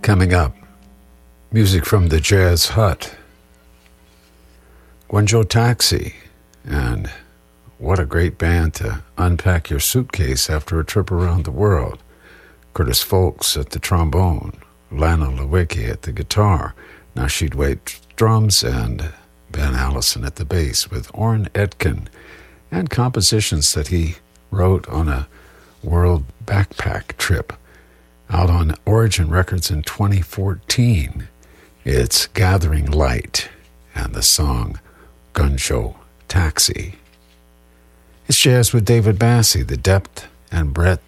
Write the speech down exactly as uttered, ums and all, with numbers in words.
Coming up, music from the Jazz Hut, Guangzhou Taxi, and what a great band to unpack your suitcase after a trip around the world. Curtis Folks at the trombone, Lana Lewicki at the guitar, Nasheed Waite drums, and Ben Allison at the bass with Orrin Etkin, and compositions that he wrote on a world backpack trip. Out on Origin Records in twenty fourteen, it's Gathering Light and the song Guangzhou Taxi. It's jazz with David Massey, the depth and breadth